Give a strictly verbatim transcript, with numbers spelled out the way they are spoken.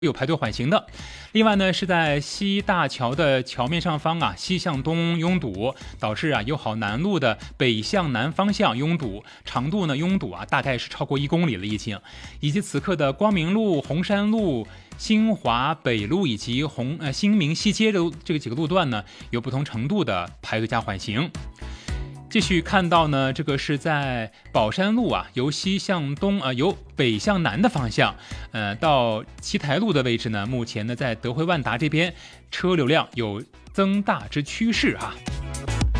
有排队缓行的。另外呢，是在西大桥的桥面上方啊，西向东拥堵，导致啊友好南路的北向南方向拥堵，长度呢拥堵啊大概是超过一公里了已经。以及此刻的光明路、红山路、新华北路以及红呃新民西街的这个几个路段呢，有不同程度的排队加缓行。继续看到呢，这个是在宝山路啊，由西向东啊、呃，由北向南的方向，呃，到奇台路的位置呢，目前呢在德惠万达这边车流量有增大之趋势啊。